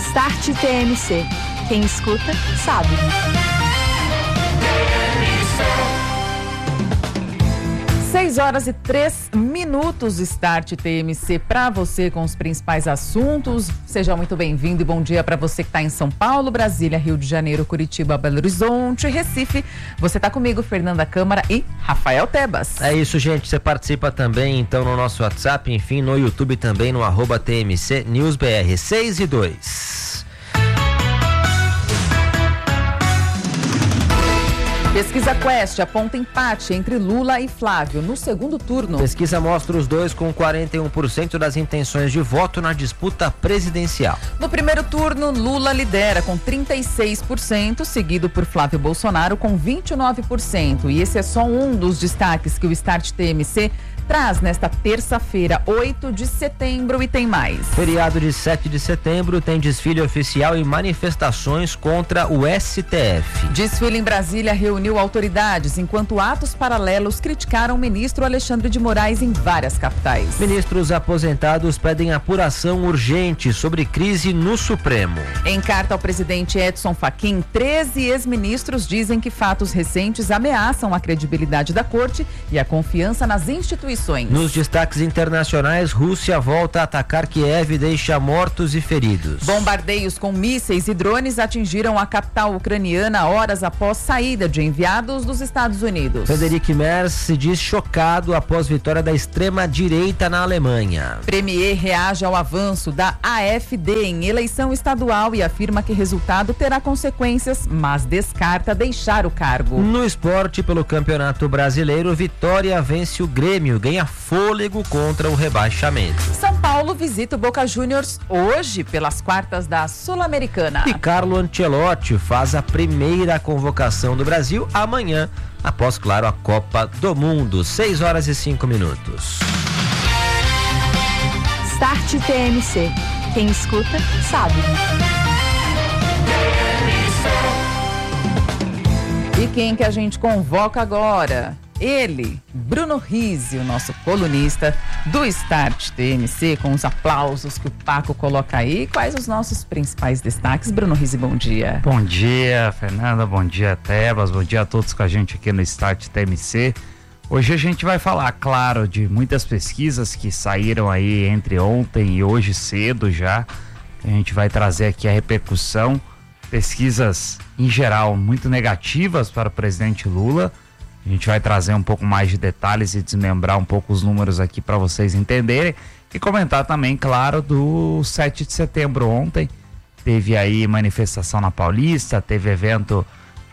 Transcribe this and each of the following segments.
Start TMC. Quem escuta, sabe. 6h03, Start TMC para você com os principais assuntos. Seja muito bem-vindo e bom dia para você que está em São Paulo, Brasília, Rio de Janeiro, Curitiba, Belo Horizonte, Recife. Você está comigo, Fernanda Câmara e Rafael Tebas. É isso, gente. Você participa também, então, no nosso WhatsApp, enfim, no YouTube também, no @TMC News BR 6 e 2. Pesquisa Quest aponta empate entre Lula e Flávio no segundo turno. Pesquisa mostra os dois com 41% das intenções de voto na disputa presidencial. No primeiro turno, Lula lidera com 36%, seguido por Flávio Bolsonaro com 29%. E esse é só um dos destaques que o Start TMC traz nesta terça-feira, 8 de setembro, e tem mais. Feriado de 7 de setembro tem desfile oficial e manifestações contra o STF. Desfile em Brasília reuniu autoridades, enquanto atos paralelos criticaram o ministro Alexandre de Moraes em várias capitais. Ministros aposentados pedem apuração urgente sobre crise no Supremo. Em carta ao presidente Edson Fachin, 13 ex-ministros dizem que fatos recentes ameaçam a credibilidade da corte e a confiança nas instituições. Nos destaques internacionais, Rússia volta a atacar Kiev e deixa mortos e feridos. Bombardeios com mísseis e drones atingiram a capital ucraniana horas após saída de enviados dos Estados Unidos. Friedrich Merz se diz chocado após vitória da extrema-direita na Alemanha. Premier reage ao avanço da AfD em eleição estadual e afirma que resultado terá consequências, mas descarta deixar o cargo. No esporte, pelo Campeonato Brasileiro, Vitória vence o Grêmio, ganha fôlego contra o rebaixamento. São Paulo visita o Boca Juniors hoje pelas quartas da Sul-Americana. E Carlo Ancelotti faz a primeira convocação do Brasil amanhã, após, claro, a Copa do Mundo. 6h05. Start TMC. Quem escuta, sabe. E quem que a gente convoca agora? Ele, Bruno Rizzi, o nosso colunista do Start TMC, com os aplausos que o Paco coloca aí. Quais os nossos principais destaques? Bruno Rizzi, bom dia. Bom dia, Fernanda, bom dia, Tebas, bom dia a todos com a gente aqui no Start TMC. Hoje a gente vai falar, claro, de muitas pesquisas que saíram aí entre ontem e hoje cedo já. A gente vai trazer aqui a repercussão, pesquisas em geral muito negativas para o presidente Lula. A gente vai trazer um pouco mais de detalhes e desmembrar um pouco os números aqui para vocês entenderem e comentar também, claro, do 7 de setembro ontem. Teve aí manifestação na Paulista, teve evento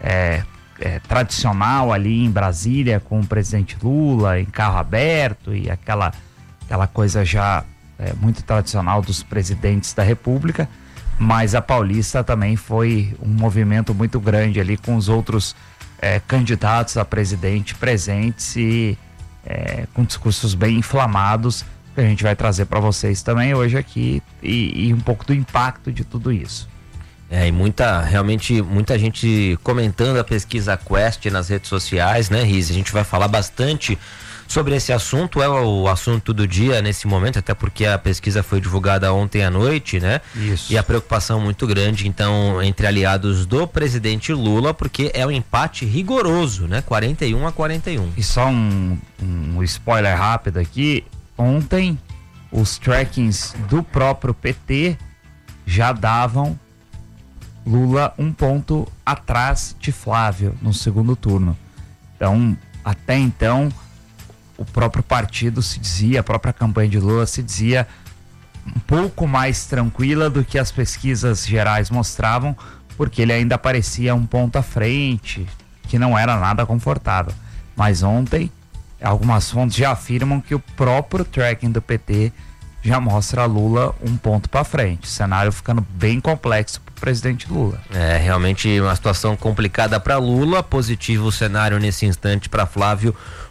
tradicional ali em Brasília com o presidente Lula em carro aberto e aquela coisa já muito tradicional dos presidentes da República. Mas a Paulista também foi um movimento muito grande ali com os outros candidatos a presidente presentes e com discursos bem inflamados que a gente vai trazer para vocês também hoje aqui e um pouco do impacto de tudo isso. E realmente muita gente comentando a pesquisa Quest nas redes sociais, né, Riz? A gente vai falar bastante sobre esse assunto, é o assunto do dia nesse momento, até porque a pesquisa foi divulgada ontem à noite, né? Isso. E a preocupação muito grande, então, entre aliados do presidente Lula, porque é um empate rigoroso, né? 41-41. E só um spoiler rápido aqui, ontem os trackings do próprio PT já davam Lula um ponto atrás de Flávio no segundo turno. Então, até então, o próprio partido se dizia, a própria campanha de Lula se dizia um pouco mais tranquila do que as pesquisas gerais mostravam, porque ele ainda parecia um ponto à frente, que não era nada confortável. Mas ontem, algumas fontes já afirmam que o próprio tracking do PT já mostra Lula um ponto para frente. O cenário ficando bem complexo para o presidente Lula. Realmente uma situação complicada para Lula, positivo o cenário nesse instante para Flávio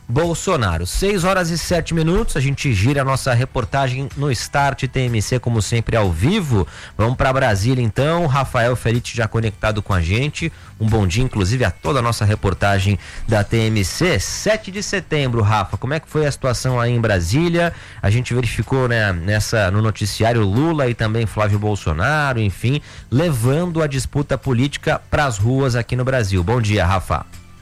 Bolsonaro. 6h07, a gente gira a nossa reportagem no Start TMC, como sempre, ao vivo. Vamos para Brasília, então. Rafael Felite já conectado com a gente. Um bom dia, inclusive, a toda a nossa reportagem da TMC. 7 de setembro, Rafa, como é que foi a situação aí em Brasília? A gente verificou, né, no noticiário Lula e também Flávio Bolsonaro, enfim, levando a disputa política para as ruas aqui no Brasil. Bom dia, Rafa.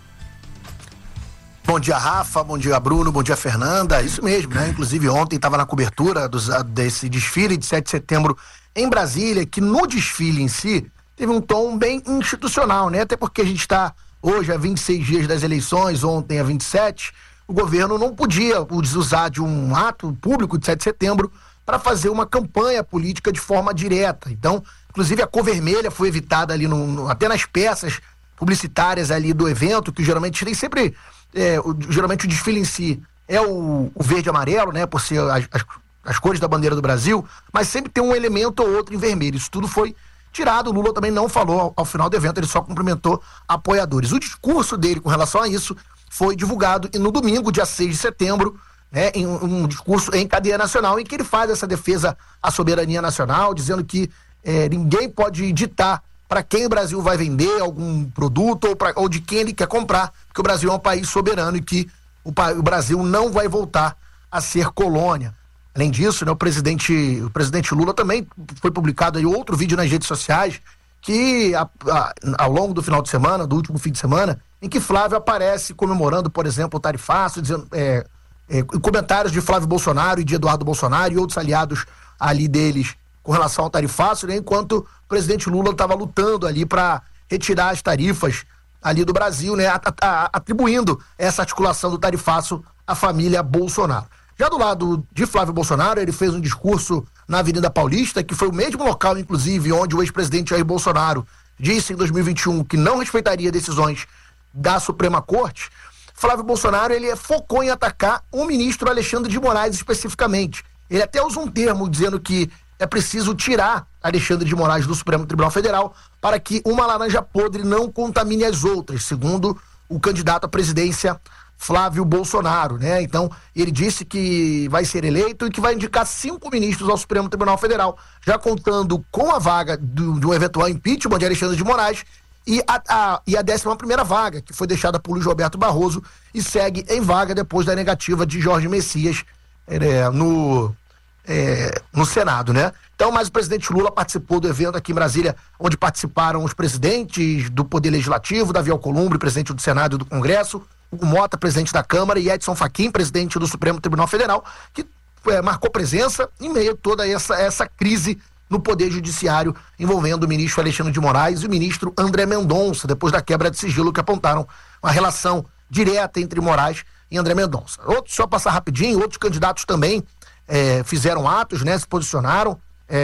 Bom dia, Rafa, bom dia, Bruno, bom dia, Fernanda. Isso mesmo, né? Inclusive ontem estava na cobertura desse desfile de 7 de setembro em Brasília, que no desfile em si teve um tom bem institucional, né? Até porque a gente está hoje a 26 dias das eleições, ontem a 27, o governo não podia usar de um ato público de 7 de setembro para fazer uma campanha política de forma direta. Então, inclusive a cor vermelha foi evitada ali até nas peças publicitárias ali do evento, que geralmente tem sempre, geralmente o desfile em si é o verde e amarelo, né? Por ser as cores da bandeira do Brasil, mas sempre tem um elemento ou outro em vermelho. Isso tudo foi tirado. O Lula também não falou ao final do evento, ele só cumprimentou apoiadores. O discurso dele com relação a isso foi divulgado no domingo, dia 6 de setembro, né, em um discurso em cadeia nacional, em que ele faz essa defesa à soberania nacional, dizendo que ninguém pode ditar para quem o Brasil vai vender algum produto ou de quem ele quer comprar, porque o Brasil é um país soberano e que o Brasil não vai voltar a ser colônia. Além disso, né, o presidente Lula também foi publicado aí outro vídeo nas redes sociais que ao longo do final de semana, do último fim de semana, em que Flávio aparece comemorando, por exemplo, o tarifaço, dizendo, comentários de Flávio Bolsonaro e de Eduardo Bolsonaro e outros aliados ali deles com relação ao tarifaço, né, enquanto o presidente Lula estava lutando ali para retirar as tarifas ali do Brasil, né, atribuindo essa articulação do tarifaço à família Bolsonaro. Já do lado de Flávio Bolsonaro, ele fez um discurso na Avenida Paulista, que foi o mesmo local, inclusive, onde o ex-presidente Jair Bolsonaro disse em 2021 que não respeitaria decisões da Suprema Corte. Flávio Bolsonaro, ele focou em atacar o ministro Alexandre de Moraes especificamente. Ele até usa um termo dizendo que é preciso tirar Alexandre de Moraes do Supremo Tribunal Federal para que uma laranja podre não contamine as outras, segundo o candidato à presidência Flávio Bolsonaro, né? Então, ele disse que vai ser eleito e que vai indicar 5 ministros ao Supremo Tribunal Federal, já contando com a vaga de um eventual impeachment de Alexandre de Moraes e a 11ª vaga, que foi deixada por Luiz Roberto Barroso e segue em vaga depois da negativa de Jorge Messias no Senado, né? Então, mas o presidente Lula participou do evento aqui em Brasília, onde participaram os presidentes do Poder Legislativo, Davi Alcolumbre, presidente do Senado e do Congresso, Hugo Mota, presidente da Câmara, e Edson Fachin, presidente do Supremo Tribunal Federal, que marcou presença em meio a toda essa crise no Poder Judiciário envolvendo o ministro Alexandre de Moraes e o ministro André Mendonça, depois da quebra de sigilo que apontaram uma relação direta entre Moraes e André Mendonça. Só passar rapidinho, outros candidatos também fizeram atos, né, se posicionaram.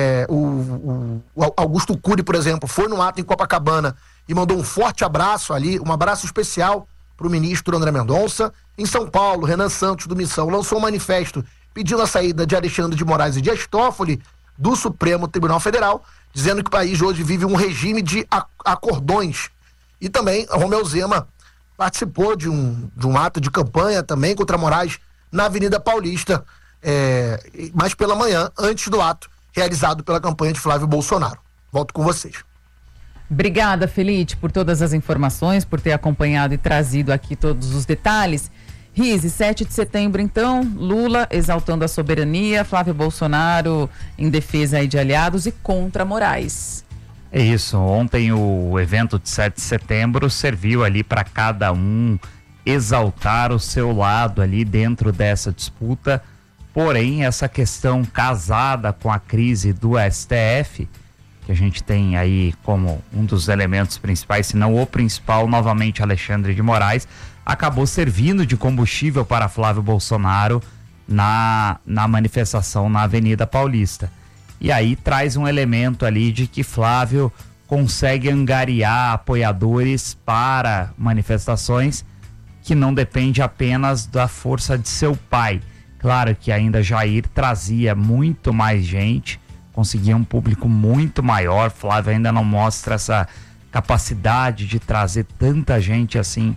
O Augusto Cury, por exemplo, foi num ato em Copacabana e mandou um forte abraço ali, um abraço especial para o ministro André Mendonça. Em São Paulo, Renan Santos, do Missão, lançou um manifesto pedindo a saída de Alexandre de Moraes e Dias Toffoli do Supremo Tribunal Federal, dizendo que o país hoje vive um regime de acordões. E também Romeu Zema participou de um ato de campanha também contra Moraes na Avenida Paulista, mas pela manhã, antes do ato realizado pela campanha de Flávio Bolsonaro. Volto com vocês. Obrigada, Felite, por todas as informações, por ter acompanhado e trazido aqui todos os detalhes. Rise, 7 de setembro, então, Lula exaltando a soberania, Flávio Bolsonaro em defesa aí de aliados e contra Moraes. É isso, ontem o evento de 7 de setembro serviu ali para cada um exaltar o seu lado ali dentro dessa disputa, porém essa questão casada com a crise do STF, que a gente tem aí como um dos elementos principais, se não o principal, novamente Alexandre de Moraes, acabou servindo de combustível para Flávio Bolsonaro na manifestação na Avenida Paulista. E aí traz um elemento ali de que Flávio consegue angariar apoiadores para manifestações que não depende apenas da força de seu pai. Claro que ainda Jair trazia muito mais gente, conseguia um público muito maior. Flávio ainda não mostra essa capacidade de trazer tanta gente assim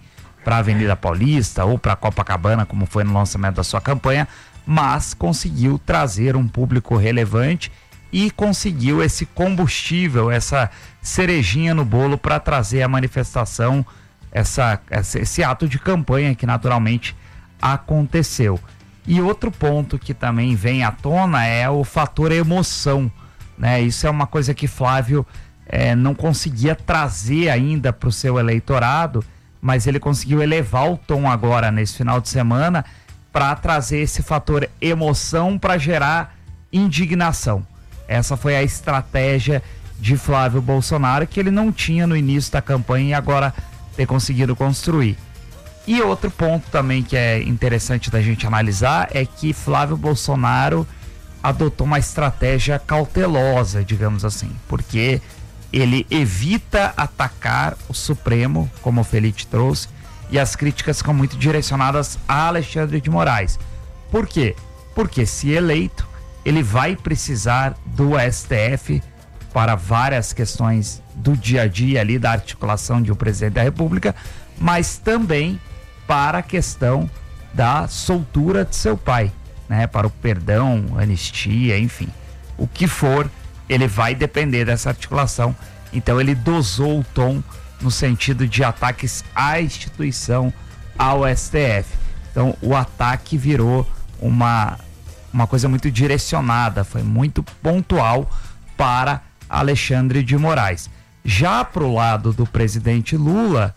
para a Avenida Paulista ou para Copacabana, como foi no lançamento da sua campanha, mas conseguiu trazer um público relevante e conseguiu esse combustível, essa cerejinha no bolo para trazer a manifestação, esse ato de campanha que naturalmente aconteceu. E outro ponto que também vem à tona é o fator emoção, né? Isso é uma coisa que Flávio não conseguia trazer ainda para o seu eleitorado, mas ele conseguiu elevar o tom agora nesse final de semana para trazer esse fator emoção para gerar indignação. Essa foi a estratégia de Flávio Bolsonaro, que ele não tinha no início da campanha e agora ter conseguido construir. E outro ponto também que é interessante da gente analisar é que Flávio Bolsonaro adotou uma estratégia cautelosa, digamos assim, porque ele evita atacar o Supremo, como o Felipe trouxe, e as críticas ficam muito direcionadas a Alexandre de Moraes. Por quê? Porque se eleito, ele vai precisar do STF para várias questões do dia a dia ali, da articulação de um presidente da República, mas também para a questão da soltura de seu pai, né? Para o perdão, anistia, enfim. O que for, ele vai depender dessa articulação. Então ele dosou o tom no sentido de ataques à instituição, ao STF. Então o ataque virou uma coisa muito direcionada, foi muito pontual para Alexandre de Moraes. Já para o lado do presidente Lula,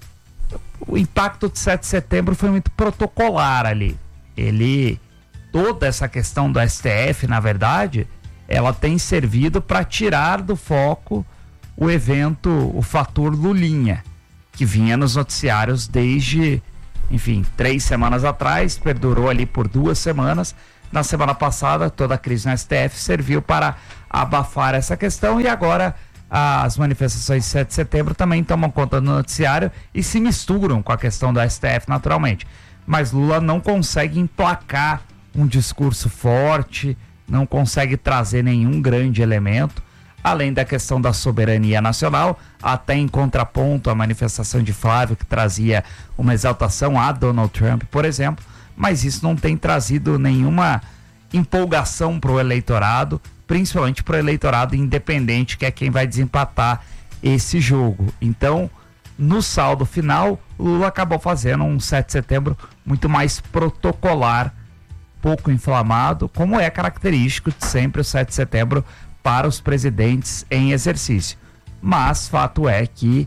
o impacto de 7 de setembro foi muito protocolar ali. Toda essa questão do STF, na verdade, ela tem servido para tirar do foco o evento, o fator Lulinha, que vinha nos noticiários desde, 3 semanas atrás, perdurou ali por 2 semanas. Na semana passada, toda a crise no STF serviu para abafar essa questão e agora as manifestações de 7 de setembro também tomam conta do noticiário e se misturam com a questão do STF naturalmente. Mas Lula não consegue emplacar um discurso forte, não consegue trazer nenhum grande elemento, além da questão da soberania nacional, até em contraponto à manifestação de Flávio, que trazia uma exaltação a Donald Trump, por exemplo, mas isso não tem trazido nenhuma empolgação para o eleitorado, principalmente para o eleitorado independente, que é quem vai desempatar esse jogo. Então, no saldo final, Lula acabou fazendo um 7 de setembro muito mais protocolar, pouco inflamado, como é característico de sempre o 7 de setembro para os presidentes em exercício. Mas fato é que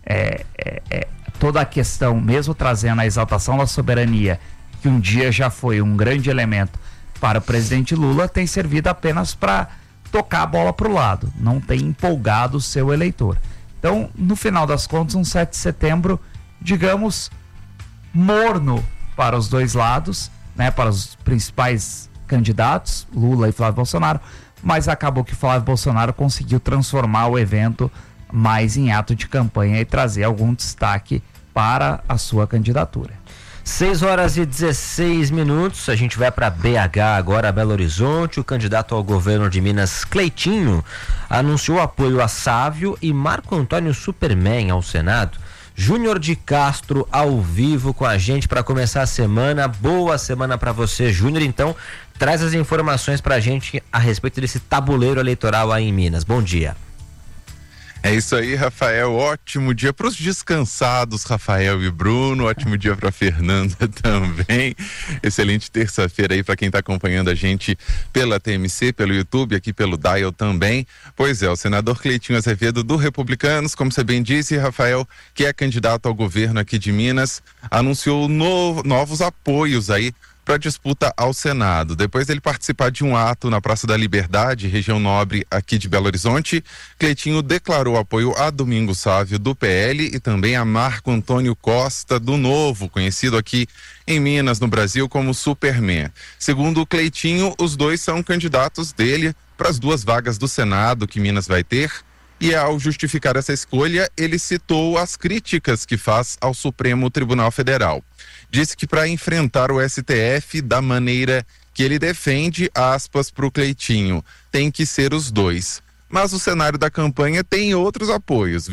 toda a questão, mesmo trazendo a exaltação da soberania, que um dia já foi um grande elemento para o presidente Lula, tem servido apenas para tocar a bola para o lado, não tem empolgado o seu eleitor. Então, no final das contas, um 7 de setembro, digamos, morno para os dois lados, né, para os principais candidatos, Lula e Flávio Bolsonaro, mas acabou que Flávio Bolsonaro conseguiu transformar o evento mais em ato de campanha e trazer algum destaque para a sua candidatura. 6h16, a gente vai para BH agora, Belo Horizonte. O candidato ao governo de Minas, Cleitinho, anunciou apoio a Sávio e Marco Antônio Superman ao Senado. Júnior de Castro ao vivo com a gente para começar a semana. Boa semana para você, Júnior. Então, traz as informações para a gente a respeito desse tabuleiro eleitoral aí em Minas. Bom dia. É isso aí, Rafael. Ótimo dia para os descansados, Rafael e Bruno. Ótimo dia para Fernanda também. Excelente terça-feira aí para quem está acompanhando a gente pela TMC, pelo YouTube, aqui pelo Dial também. Pois é, o senador Cleitinho Azevedo do Republicanos, como você bem disse, Rafael, que é candidato ao governo aqui de Minas, anunciou novos apoios aí para a disputa ao Senado. Depois dele participar de um ato na Praça da Liberdade, região nobre aqui de Belo Horizonte, Cleitinho declarou apoio a Domingos Sávio do PL e também a Marco Antônio Costa do Novo, conhecido aqui em Minas, no Brasil, como Superman. Segundo o Cleitinho, os dois são candidatos dele para as 2 vagas do Senado que Minas vai ter. E ao justificar essa escolha, ele citou as críticas que faz ao Supremo Tribunal Federal. Disse que para enfrentar o STF da maneira que ele defende, aspas para o Cleitinho, tem que ser os dois. Mas o cenário da campanha tem outros apoios, viu?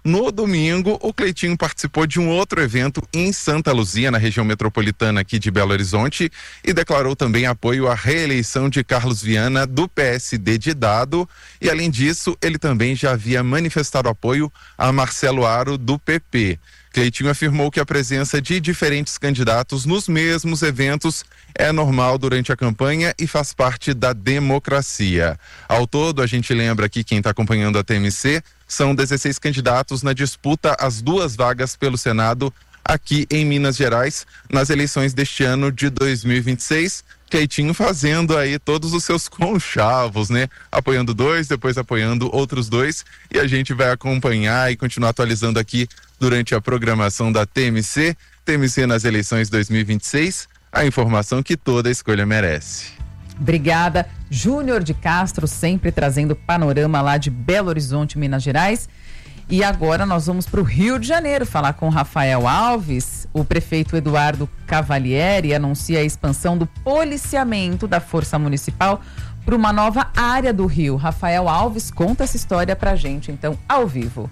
No domingo, o Cleitinho participou de um outro evento em Santa Luzia, na região metropolitana aqui de Belo Horizonte, e declarou também apoio à reeleição de Carlos Viana do PSD de Dado, e além disso, ele também já havia manifestado apoio a Marcelo Aro do PP. Cleitinho afirmou que a presença de diferentes candidatos nos mesmos eventos é normal durante a campanha e faz parte da democracia. Ao todo, a gente lembra aqui, quem está acompanhando a TMC, são 16 candidatos na disputa às 2 vagas pelo Senado aqui em Minas Gerais, nas eleições deste ano de 2026. Cleitinho fazendo aí todos os seus conchavos, né? Apoiando 2, depois apoiando outros 2, e a gente vai acompanhar e continuar atualizando aqui durante a programação da TMC nas eleições 2026, a informação que toda escolha merece. Obrigada, Júnior de Castro, sempre trazendo panorama lá de Belo Horizonte, Minas Gerais. E agora nós vamos para o Rio de Janeiro falar com Rafael Alves. O prefeito Eduardo Cavalieri anuncia a expansão do policiamento da Força Municipal para uma nova área do Rio. Rafael Alves conta essa história para a gente, então, ao vivo.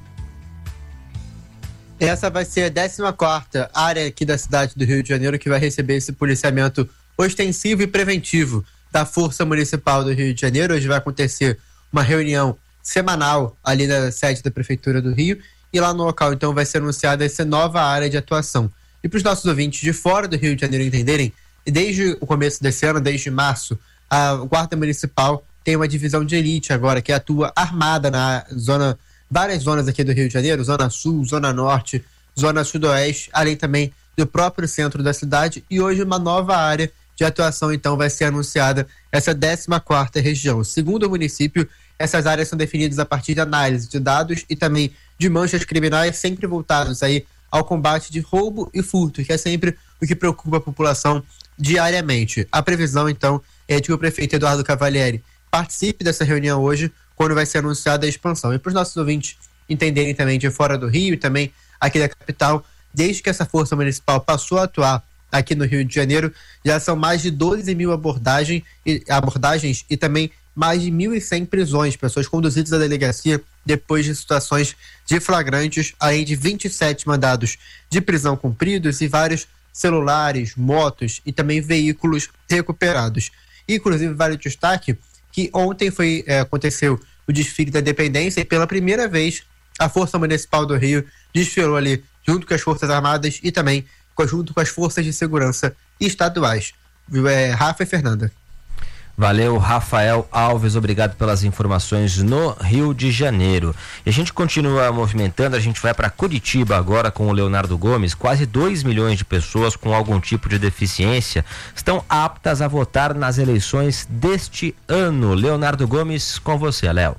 Essa vai ser a 14ª área aqui da cidade do Rio de Janeiro que vai receber esse policiamento ostensivo e preventivo da Força Municipal do Rio de Janeiro. Hoje vai acontecer uma reunião semanal ali na sede da Prefeitura do Rio, e lá no local então vai ser anunciada essa nova área de atuação. E para os nossos ouvintes de fora do Rio de Janeiro entenderem, desde o começo desse ano, desde março, a Guarda Municipal tem uma divisão de elite agora que atua armada na zona, várias zonas aqui do Rio de Janeiro, Zona Sul, Zona Norte, Zona Sudoeste, além também do próprio centro da cidade, e hoje uma nova área de atuação então vai ser anunciada, essa 14ª região. Segundo o município, essas áreas são definidas a partir de análise de dados e também de manchas criminais, sempre voltados aí ao combate de roubo e furto, que é sempre o que preocupa a população diariamente. A previsão, então, é de que o prefeito Eduardo Cavalieri participe dessa reunião hoje, quando vai ser anunciada a expansão. E para os nossos ouvintes entenderem também de fora do Rio e também aqui da capital, desde que essa Força Municipal passou a atuar aqui no Rio de Janeiro, já são mais de 12 mil abordagens e também mais de 1.100 prisões, pessoas conduzidas à delegacia depois de situações de flagrantes, além de 27 mandados de prisão cumpridos e vários celulares, motos e também veículos recuperados. E, inclusive, vale o destaque que ontem aconteceu o desfile da Independência e pela primeira vez a Força Municipal do Rio desfilou ali junto com as Forças Armadas e também junto com as Forças de Segurança estaduais. Rafa e Fernanda. Valeu, Rafael Alves, obrigado pelas informações no Rio de Janeiro. E a gente continua movimentando, a gente vai para Curitiba agora com o Leonardo Gomes. Quase 2 milhões de pessoas com algum tipo de deficiência estão aptas a votar nas eleições deste ano. Leonardo Gomes, com você, Léo.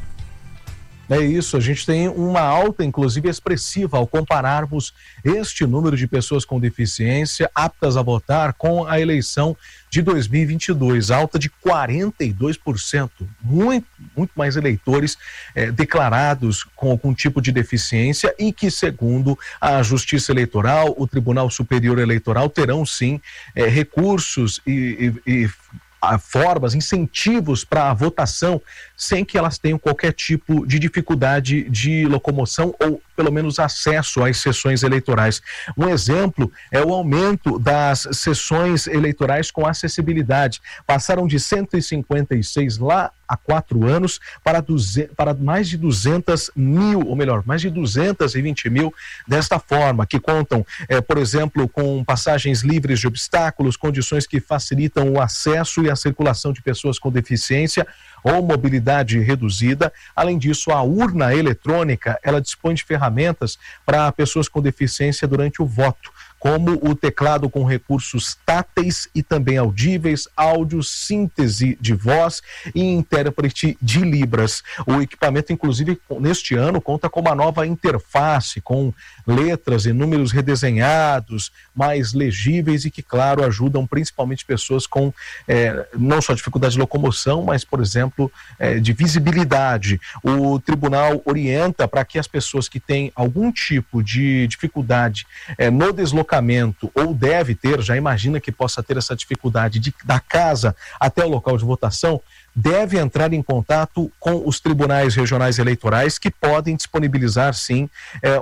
É isso, a gente tem uma alta, inclusive expressiva, ao compararmos este número de pessoas com deficiência aptas a votar com a eleição de 2022, alta de 42%, muito mais eleitores declarados com algum tipo de deficiência e que, segundo a Justiça Eleitoral, o Tribunal Superior Eleitoral, terão sim recursos e formas, incentivos para a votação, sem que elas tenham qualquer tipo de dificuldade de locomoção ou pelo menos acesso às sessões eleitorais. Um exemplo é o aumento das sessões eleitorais com acessibilidade. Passaram de 156 lá há 4 anos para mais de 200 mil, ou melhor, mais de 220 mil desta forma, que contam, por exemplo, com passagens livres de obstáculos, condições que facilitam o acesso e a circulação de pessoas com deficiência ou mobilidade reduzida. Além disso, a urna eletrônica, ela dispõe de ferramentas para pessoas com deficiência durante o voto, como o teclado com recursos táteis e também audíveis, áudio, síntese de voz e intérprete de Libras. O equipamento, inclusive, neste ano, conta com uma nova interface, com letras e números redesenhados, mais legíveis e que, claro, ajudam principalmente pessoas com não só dificuldade de locomoção, mas, por exemplo, de visibilidade. O tribunal orienta para que as pessoas que têm algum tipo de dificuldade no deslocamento ou deve ter, já imagina que possa ter essa dificuldade da casa até o local de votação, deve entrar em contato com os tribunais regionais eleitorais, que podem disponibilizar, sim,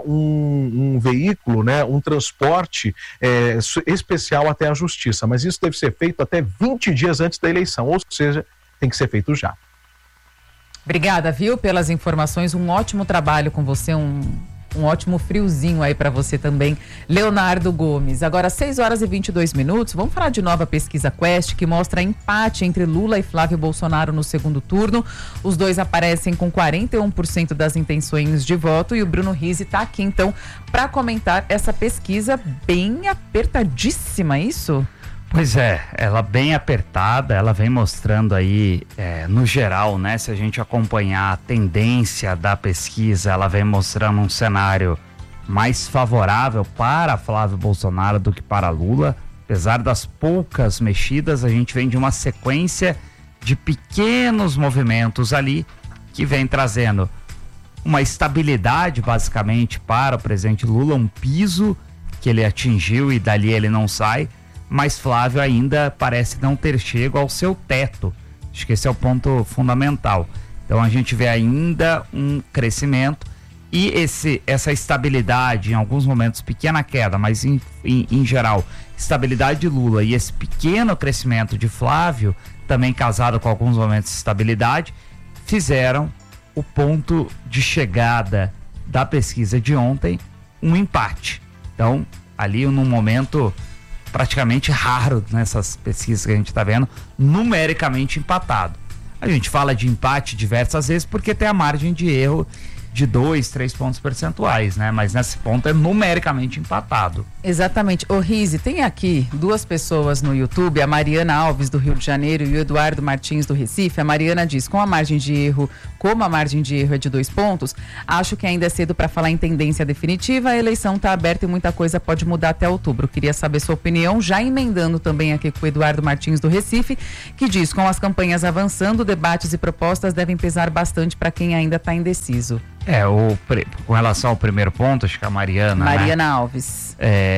um veículo, né, um transporte especial até a justiça. Mas isso deve ser feito até 20 dias antes da eleição, ou seja, tem que ser feito já. Obrigada, viu, pelas informações. Um ótimo trabalho com você, um ótimo friozinho aí para você também, Leonardo Gomes. Agora, 6h22. Vamos falar de nova pesquisa Quest, que mostra empate entre Lula e Flávio Bolsonaro no segundo turno. Os dois aparecem com 41% das intenções de voto e o Bruno Rizzi está aqui, então, para comentar essa pesquisa bem apertadíssima, isso? Pois é, ela bem apertada, ela vem mostrando aí, no geral, né? Se a gente acompanhar a tendência da pesquisa, ela vem mostrando um cenário mais favorável para Flávio Bolsonaro do que para Lula. Apesar das poucas mexidas, a gente vem de uma sequência de pequenos movimentos ali que vem trazendo uma estabilidade, basicamente, para o presidente Lula, um piso que ele atingiu e dali ele não sai. Mas Flávio ainda parece não ter chego ao seu teto. Acho que esse é o ponto fundamental. Então a gente vê ainda um crescimento e essa estabilidade, em alguns momentos pequena queda, mas em geral, estabilidade de Lula e esse pequeno crescimento de Flávio, também casado com alguns momentos de estabilidade, fizeram o ponto de chegada da pesquisa de ontem um empate. Então, ali num momento praticamente raro nessas pesquisas que a gente está vendo, numericamente empatado. A gente fala de empate diversas vezes porque tem a margem de erro de 2, 3 pontos percentuais, né? Mas nesse ponto é numericamente empatado. Exatamente. Ô Rizzi, tem aqui duas pessoas no YouTube, a Mariana Alves do Rio de Janeiro e o Eduardo Martins do Recife. A Mariana diz, como a margem de erro é de 2 pontos, acho que ainda é cedo para falar em tendência definitiva, a eleição está aberta e muita coisa pode mudar até outubro. Queria saber sua opinião, já emendando também aqui com o Eduardo Martins do Recife, que diz, com as campanhas avançando, debates e propostas devem pesar bastante para quem ainda está indeciso. Com relação ao primeiro ponto, acho que a Mariana Alves.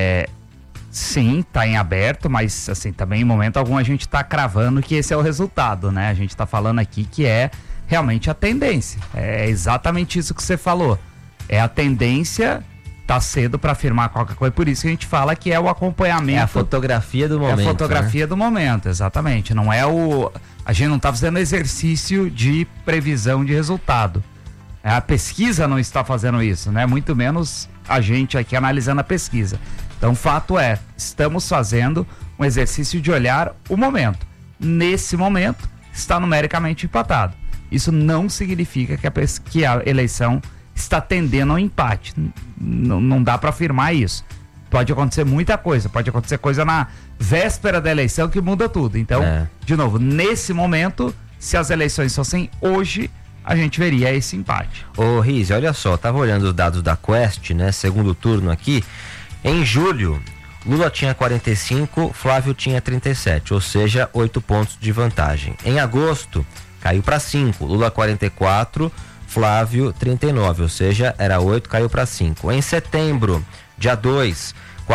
Sim, tá em aberto, mas assim, também em momento algum a gente tá cravando que esse é o resultado, né? A gente tá falando aqui que é realmente a tendência. É exatamente isso que você falou. É a tendência, tá cedo para afirmar qualquer coisa, por isso que a gente fala que é o acompanhamento. É a fotografia do momento. É a fotografia do momento, exatamente. Não é a gente não tá fazendo exercício de previsão de resultado. A pesquisa não está fazendo isso, né? Muito menos a gente aqui analisando a pesquisa. Então, fato é, estamos fazendo um exercício de olhar o momento. Nesse momento, está numericamente empatado. Isso não significa que a eleição está tendendo ao empate. Não dá para afirmar isso. Pode acontecer muita coisa. Pode acontecer coisa na véspera da eleição que muda tudo. Então, de novo, nesse momento, se as eleições fossem hoje, a gente veria esse empate. Ô Rizzi, olha só, tava olhando os dados da Quest, né? Segundo turno aqui. Em julho, Lula tinha 45, Flávio tinha 37, ou seja, 8 pontos de vantagem. Em agosto, caiu para 5, Lula 44, Flávio 39, ou seja, era 8, caiu para 5. Em setembro, dia 2,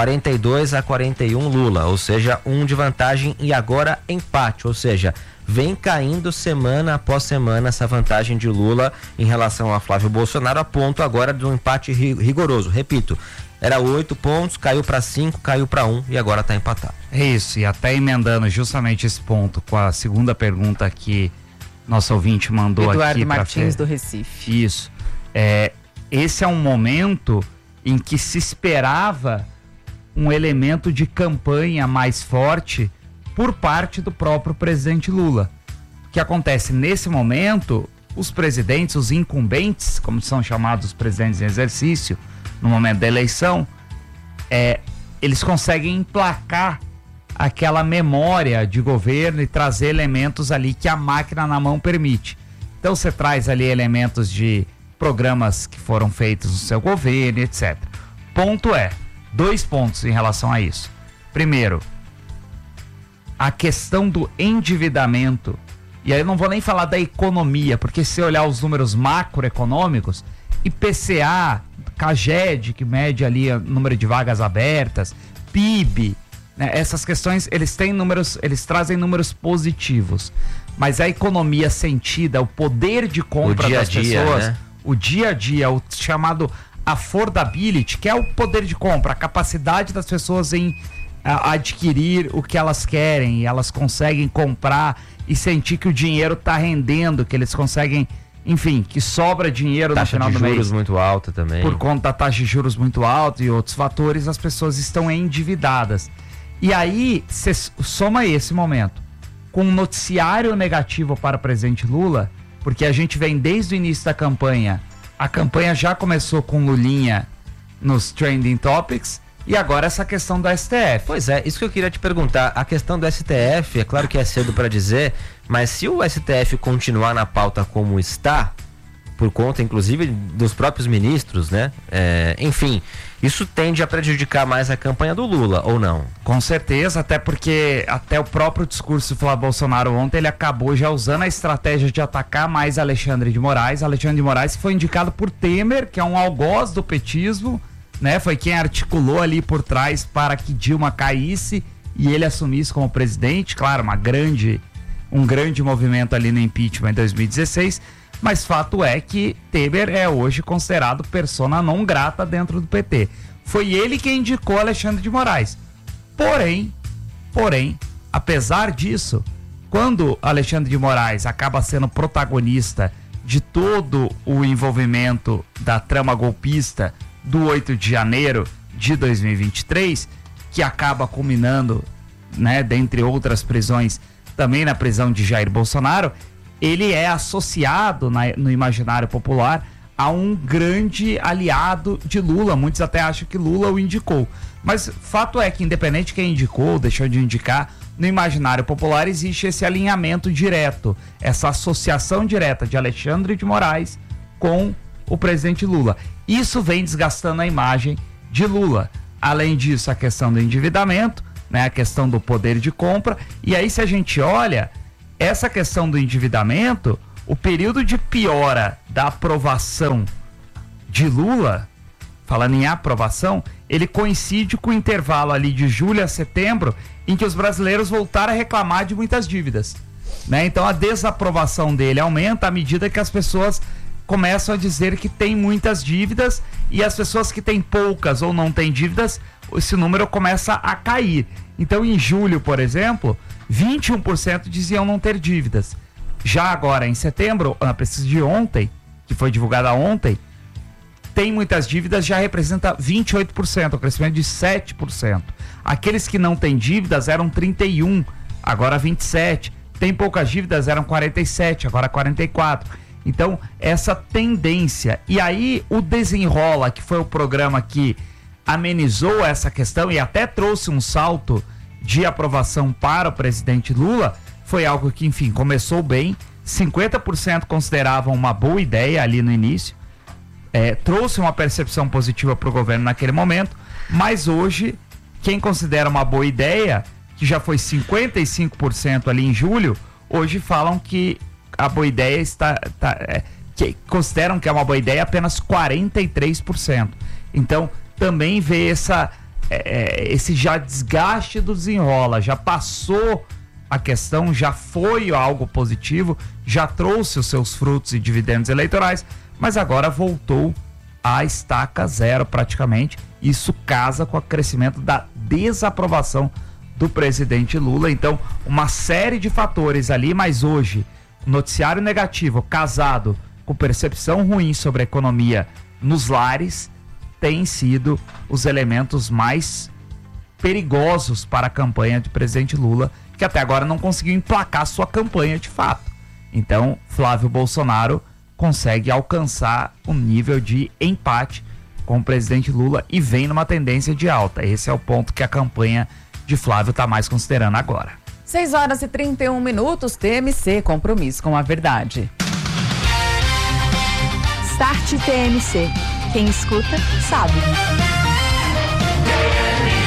42-41 Lula, ou seja, 1 de vantagem e agora empate, ou seja, vem caindo semana após semana essa vantagem de Lula em relação a Flávio Bolsonaro, a ponto agora de um empate rigoroso. Repito, era 8 pontos, caiu para 5, caiu para 1 e agora está empatado. É isso, e até emendando justamente esse ponto com a segunda pergunta que nosso ouvinte mandou Eduardo aqui. Eduardo Martins do Recife. Isso. Esse é um momento em que se esperava um elemento de campanha mais forte por parte do próprio presidente Lula. O que acontece nesse momento, os presidentes, os incumbentes, como são chamados os presidentes em exercício, no momento da eleição, eles conseguem emplacar aquela memória de governo e trazer elementos ali que a máquina na mão permite. Então você traz ali elementos de programas que foram feitos no seu governo, etc. Ponto 2 pontos em relação a isso. Primeiro, a questão do endividamento, e aí eu não vou nem falar da economia, porque se olhar os números macroeconômicos, IPCA, CAGED, que mede ali o número de vagas abertas, PIB, né, essas questões, eles trazem números positivos. mas a economia sentida, o poder de compra das pessoas, né? O dia a dia, o chamado affordability, que é o poder de compra, a capacidade das pessoas em adquirir o que elas querem, e elas conseguem comprar e sentir que o dinheiro está rendendo, que eles conseguem, enfim, que sobra dinheiro no final do mês. Taxa de juros muito alta também. Por conta da taxa de juros muito alta e outros fatores, as pessoas estão endividadas. E aí, você soma esse momento com um noticiário negativo para o presidente Lula, porque a gente vem desde o início da campanha, a campanha já começou com Lulinha nos Trending Topics, e agora essa questão do STF. Pois é, isso que eu queria te perguntar. A questão do STF, é claro que é cedo para dizer, mas se o STF continuar na pauta como está, por conta inclusive dos próprios ministros, né? Enfim, isso tende a prejudicar mais a campanha do Lula, ou não? Com certeza, até porque até o próprio discurso do Flávio Bolsonaro ontem, ele acabou já usando a estratégia de atacar mais Alexandre de Moraes. Alexandre de Moraes foi indicado por Temer, que é um algoz do petismo, né? Foi quem articulou ali por trás para que Dilma caísse e ele assumisse como presidente. Claro, um grande movimento ali no impeachment em 2016, mas fato é que Temer é hoje considerado persona non grata dentro do PT. Foi ele quem indicou Alexandre de Moraes. Porém, apesar disso, quando Alexandre de Moraes acaba sendo protagonista de todo o envolvimento da trama golpista do 8 de janeiro de 2023, que acaba culminando, né, dentre outras prisões, também na prisão de Jair Bolsonaro, ele é associado no imaginário popular a um grande aliado de Lula. Muitos até acham que Lula o indicou. Mas fato é que, independente de quem indicou, deixou de indicar, no imaginário popular existe esse alinhamento direto, essa associação direta de Alexandre de Moraes com o presidente Lula. Isso vem desgastando a imagem de Lula. Além disso, a questão do endividamento, né, a questão do poder de compra. E aí, se a gente olha essa questão do endividamento, o período de piora da aprovação de Lula, falando em aprovação, ele coincide com o intervalo ali de julho a setembro, em que os brasileiros voltaram a reclamar de muitas dívidas, né? Então a desaprovação dele aumenta à medida que as pessoas começam a dizer que tem muitas dívidas, e as pessoas que têm poucas ou não têm dívidas, esse número começa a cair. Então em julho, por exemplo, 21% diziam não ter dívidas. Já agora em setembro, na pesquisa de ontem, que foi divulgada ontem, tem muitas dívidas, já representa 28%, um crescimento de 7%. Aqueles que não têm dívidas eram 31%, agora 27%. Tem poucas dívidas, eram 47%, agora 44%. Então, essa tendência. E aí, o Desenrola, que foi o programa que amenizou essa questão e até trouxe um salto de aprovação para o presidente Lula, foi algo que, enfim, começou bem. 50% consideravam uma boa ideia ali no início. Trouxe uma percepção positiva para o governo naquele momento, mas hoje, quem considera uma boa ideia, que já foi 55% ali em julho, hoje falam que a boa ideia que consideram que é uma boa ideia apenas 43%. Então, também vê esse já desgaste do Desenrola, já passou a questão, já foi algo positivo, já trouxe os seus frutos e dividendos eleitorais, mas agora voltou à estaca zero praticamente. Isso casa com o crescimento da desaprovação do presidente Lula. Então, uma série de fatores ali, mas hoje, noticiário negativo casado com percepção ruim sobre a economia nos lares têm sido os elementos mais perigosos para a campanha de presidente Lula, que até agora não conseguiu emplacar sua campanha de fato. Então, Flávio Bolsonaro consegue alcançar um nível de empate com o presidente Lula e vem numa tendência de alta. Esse é o ponto que a campanha de Flávio está mais considerando agora. 6h31, TMC, compromisso com a verdade. Start TMC. Quem escuta, sabe.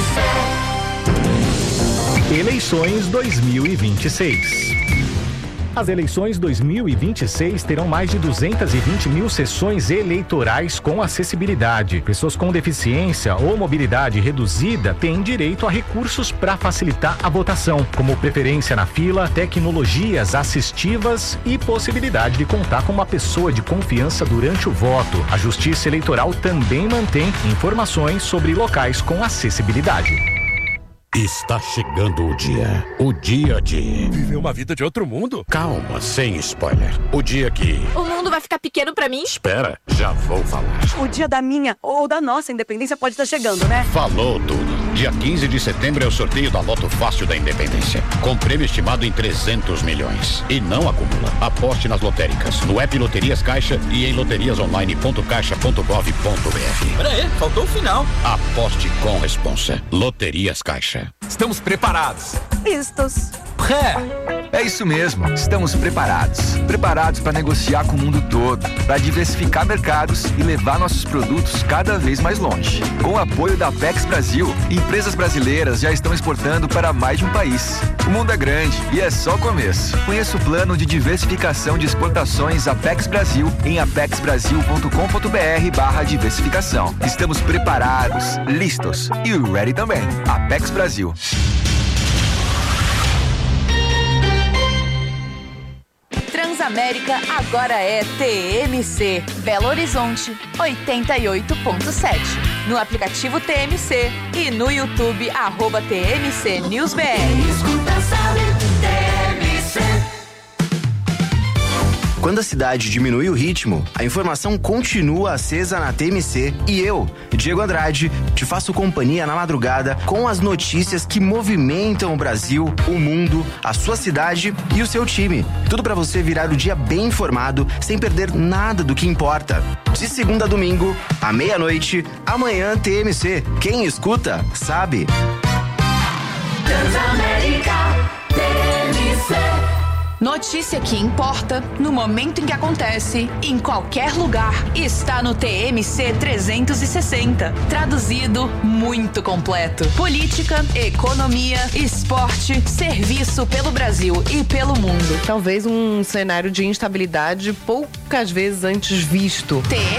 Eleições 2026. As eleições 2026 terão mais de 220 mil sessões eleitorais com acessibilidade. Pessoas com deficiência ou mobilidade reduzida têm direito a recursos para facilitar a votação, como preferência na fila, tecnologias assistivas e possibilidade de contar com uma pessoa de confiança durante o voto. A Justiça Eleitoral também mantém informações sobre locais com acessibilidade. Está chegando o dia de... Viver uma vida de outro mundo? Calma, sem spoiler. O dia que... O mundo vai ficar pequeno pra mim? Espera, já vou falar. O dia da minha ou da nossa independência pode estar chegando, né? Falou tudo. Dia 15 de setembro é o sorteio da Loto Fácil da Independência, com prêmio estimado em 300 milhões. E não acumula. Aposte nas lotéricas, no app Loterias Caixa e em loteriasonline.caixa.gov.br. Peraí, faltou o final. Aposte com responsa. Loterias Caixa. Estamos preparados. Vistos. É isso mesmo, estamos preparados. Preparados para negociar com o mundo todo, para diversificar mercados e levar nossos produtos cada vez mais longe. Com o apoio da Apex Brasil, empresas brasileiras já estão exportando para mais de um país. O mundo é grande e é só o começo. Conheça o plano de diversificação de exportações Apex Brasil em apexbrasil.com.br/diversificação. Estamos preparados, listos e ready também. Apex Brasil. Transamérica agora é TMC. Belo Horizonte 88.7. No aplicativo TMC e no YouTube @TMC News BR. Quando a cidade diminui o ritmo, a informação continua acesa na TMC e eu, Diego Andrade, te faço companhia na madrugada com as notícias que movimentam o Brasil, o mundo, a sua cidade e o seu time. Tudo para você virar o dia bem informado, sem perder nada do que importa. De segunda a domingo, à meia-noite, amanhã TMC. Quem escuta, sabe. Transamérica TMC. Notícia que importa, no momento em que acontece, em qualquer lugar, está no TMC 360. Traduzido, muito completo. Política, economia, esporte, serviço pelo Brasil e pelo mundo. Talvez um cenário de instabilidade poucas vezes antes visto.